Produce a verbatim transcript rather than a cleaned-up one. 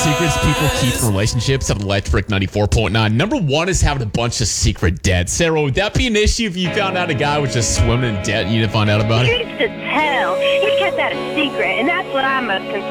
secrets people keep in relationships on Electric ninety-four point nine. Number one is having a bunch of secret debt. Sarah, would that be an issue if you found out a guy was just swimming in debt and you didn't find out about it? He needs to tell. He kept that a secret, and that's what I'm most concerned